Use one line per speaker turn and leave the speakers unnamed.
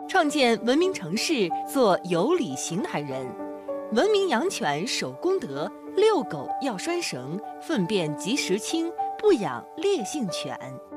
创建文明城市，做有礼行台人。文明养犬守公德，遛狗要拴绳，粪便及时清，不养烈性犬。